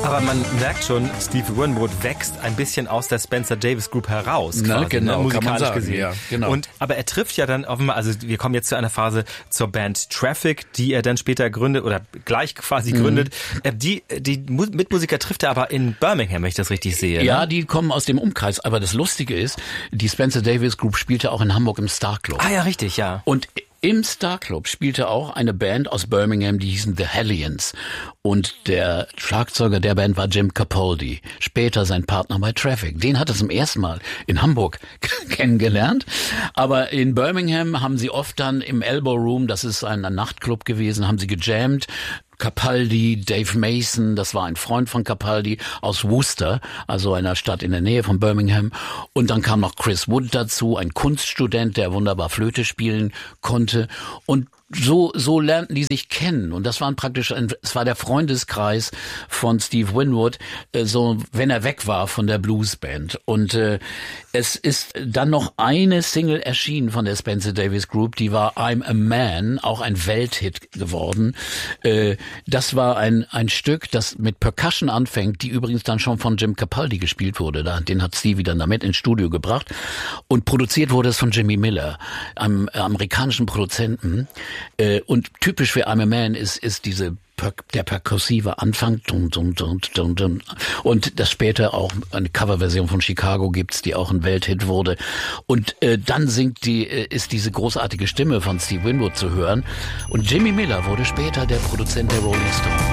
Aber man merkt schon, Steve Winwood wächst ein bisschen aus der Spencer Davis Group heraus, quasi, genau, musikalisch kann man sagen. gesehen. Ja, genau. Aber er trifft ja dann offenbar, also wir kommen jetzt zu einer Phase zur Band Traffic, die er dann später gründet oder gleich quasi gründet. Die Mitmusiker trifft er aber in Birmingham, wenn ich das richtig sehe. Ja, ne? die kommen aus dem Umkreis. Aber das Lustige ist, die Spencer Davis Group spielte auch in Hamburg im Star Club. Ah ja, richtig, ja. Und im Star Club spielte auch eine Band aus Birmingham, die hießen The Hellions. Und der Schlagzeuger der Band war Jim Capaldi, später sein Partner bei Traffic. Den hat er zum ersten Mal in Hamburg kennengelernt. Aber in Birmingham haben sie oft dann im Elbow Room, das ist ein Nachtclub gewesen, haben sie gejammt. Capaldi, Dave Mason, das war ein Freund von Capaldi aus Worcester, also einer Stadt in der Nähe von Birmingham. Und dann kam noch Chris Wood dazu, ein Kunststudent, der wunderbar Flöte spielen konnte. Und so lernten die sich kennen. Und das waren praktisch, es war der Freundeskreis von Steve Winwood, so, wenn er weg war von der Bluesband. Und es ist dann noch eine Single erschienen von der Spencer Davis Group, die war I'm a Man, auch ein Welthit geworden. Das war ein Stück, das mit Percussion anfängt, die übrigens dann schon von Jim Capaldi gespielt wurde. Den hat Stevie dann damit ins Studio gebracht. Und produziert wurde es von Jimmy Miller, einem amerikanischen Produzenten. Und typisch für I'm a Man ist der perkussive Anfang. Und das später auch eine Coverversion von Chicago gibt's, die auch ein Welthit wurde. Und dann ist diese großartige Stimme von Steve Winwood zu hören. Und Jimmy Miller wurde später der Produzent der Rolling Stones.